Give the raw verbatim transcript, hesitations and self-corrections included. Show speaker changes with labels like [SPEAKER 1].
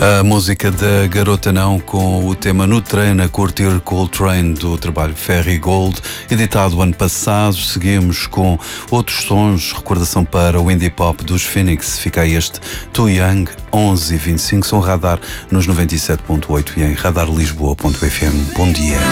[SPEAKER 1] A música da Garota Não, com o tema No Trem a curtir Coltrane, do trabalho Ferry Gold, editado ano passado. Seguimos com outros sons, recordação para o indie pop dos Phoenix. Fica aí este Too Young, onze e vinte e cinco, são Radar nos noventa e sete ponto oito e em radar lisboa ponto f m. Bom dia.